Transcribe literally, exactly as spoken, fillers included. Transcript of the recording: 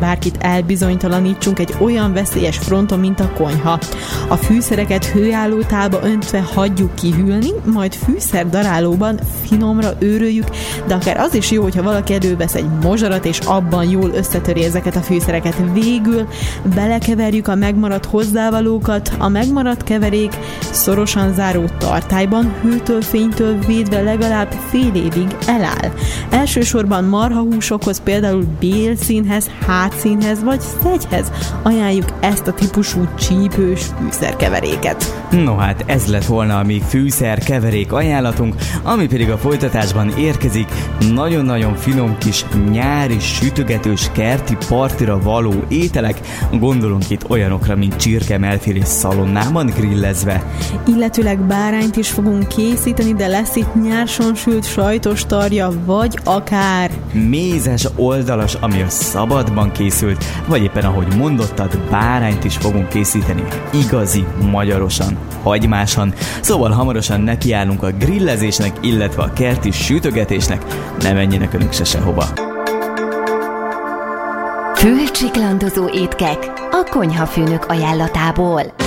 bárkit elbizonytalanítsunk egy olyan veszélyes fronton, mint a konyha. A fűszereket hőálló tálba öntve hagyjuk kihűlni, majd fűszerdarálóban finomra őröljük, de akár az is jó, hogyha valaki elővesz egy mozsarat, és abban jól összetöri ezeket a fűszereket. Végül belekeverjük a megmaradt hozzávalókat, a megmaradt keverék szorosan záró tartályban, hőtől, fénytől védve legalább fél évig eláll. Elsősorban marhahúsokhoz, például bélszínhez, hátszínhez vagy szegyhez ajánljuk ezt a típusú csípős fűszerkeveréket. No hát ez lett volna a mi fűszerkeverék ajánlatunk, ami pedig a folytatásban érkezik. Nagyon-nagyon finom kis nyári sütögetős kerti partira való ételek, gondolunk itt olyanokra, mint csirkemelfilé szalonnában grillezve. Illetőleg bárányt is fogunk készíteni, de lesz itt nyárson sült sajtos tarja, vagy akár mézes oldalas, ami a szabadban készült, vagy éppen ahogy mondottad, bárányt is fogunk készíteni igazi magyarosan, hagymásan. Szóval hamarosan nekiállunk a grillezésnek, illetve a kerti sütögetésnek. Ne menjenek önök se sehova. Fülcsiklandozó étkek a konyhafőnök ajánlatából.